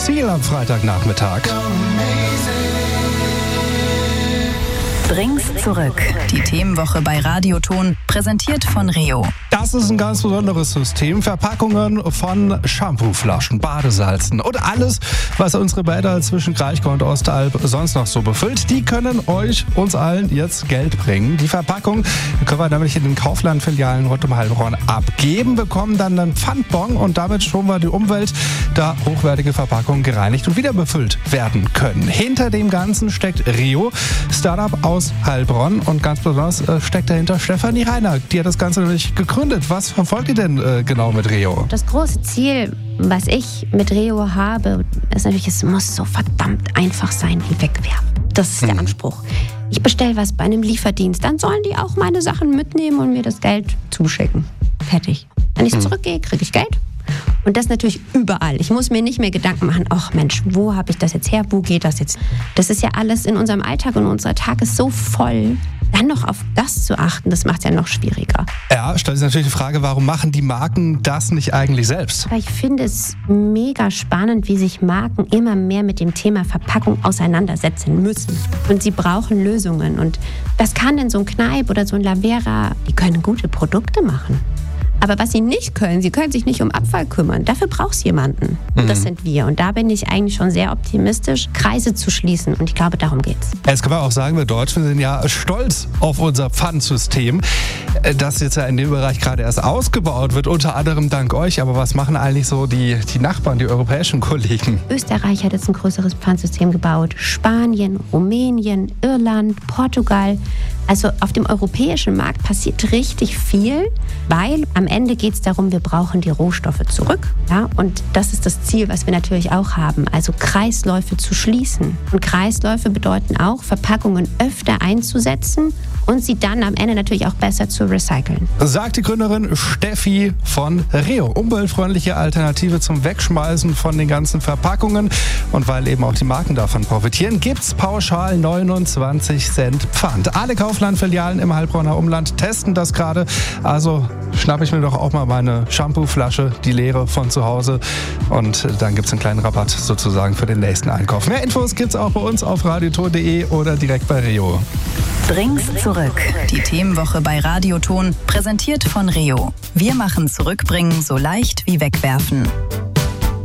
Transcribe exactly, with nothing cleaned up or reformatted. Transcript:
Seal am Freitagnachmittag. Bring's zurück. Die Themenwoche bei Radioton, präsentiert von Reo. Das ist ein ganz besonderes System. Verpackungen von Shampooflaschen, Badesalzen und alles, was unsere Bäder zwischen Kraichgau und Ostalb sonst noch so befüllt, die können euch, uns allen, jetzt Geld bringen. Die Verpackung können wir nämlich in den Kaufland-Filialen rund um Heilbronn abgeben, bekommen dann einen Pfandbon und damit schonen wir die Umwelt, da hochwertige Verpackungen gereinigt und wieder befüllt werden können. Hinter dem Ganzen steckt Reo, Startup aus Heilbronn, und ganz besonders äh, steckt dahinter Stefanie Reiner. Die hat das Ganze nämlich gegründet. Was verfolgt ihr denn äh, genau mit Reo? Das große Ziel, was ich mit Reo habe, ist natürlich, es muss so verdammt einfach sein wie wegwerfen. Das ist der mhm. Anspruch. Ich bestelle was bei einem Lieferdienst, dann sollen die auch meine Sachen mitnehmen und mir das Geld zuschicken. Fertig. Wenn ich mhm. zurückgehe, kriege ich Geld. Und das natürlich überall. Ich muss mir nicht mehr Gedanken machen, ach Mensch, wo habe ich das jetzt her, wo geht das jetzt? Das ist ja alles in unserem Alltag und unser Tag ist so voll. Dann noch auf das zu achten, das macht es ja noch schwieriger. Ja, stellt sich natürlich die Frage, warum machen die Marken das nicht eigentlich selbst? Aber ich finde es mega spannend, wie sich Marken immer mehr mit dem Thema Verpackung auseinandersetzen müssen. Und sie brauchen Lösungen. Und was kann denn so ein Kneipp oder so ein Lavera? Die können gute Produkte machen. Aber was sie nicht können, sie können sich nicht um Abfall kümmern. Dafür braucht es jemanden. Und das sind wir. Und da bin ich eigentlich schon sehr optimistisch, Kreise zu schließen. Und ich glaube, darum geht's. Jetzt kann man auch sagen, wir Deutschen sind ja stolz auf unser Pfandsystem, das jetzt ja in dem Bereich gerade erst ausgebaut wird, unter anderem dank euch. Aber was machen eigentlich so die, die Nachbarn, die europäischen Kollegen? Österreich hat jetzt ein größeres Pfandsystem gebaut. Spanien, Rumänien, Irland, Portugal. Also auf dem europäischen Markt passiert richtig viel, weil am Ende geht es darum, wir brauchen die Rohstoffe zurück. Ja? Und das ist das Ziel, was wir natürlich auch haben, also Kreisläufe zu schließen. Und Kreisläufe bedeuten auch, Verpackungen öfter einzusetzen und sie dann am Ende natürlich auch besser zu recyceln. Sagt die Gründerin Steffi von Reo. Umweltfreundliche Alternative zum Wegschmeißen von den ganzen Verpackungen. Und weil eben auch die Marken davon profitieren, gibt's pauschal neunundzwanzig Cent Pfand. Alle Kaufland-Filialen im Heilbronner Umland testen das gerade. Also schnappe ich mir doch auch mal meine Shampooflasche, die leere von zu Hause. Und dann gibt's einen kleinen Rabatt sozusagen für den nächsten Einkauf. Mehr Infos gibt's auch bei uns auf radioton punkt de oder direkt bei Reo. Bring's zurück. Die Themenwoche bei Radioton, präsentiert von Reo. Wir machen Zurückbringen so leicht wie wegwerfen.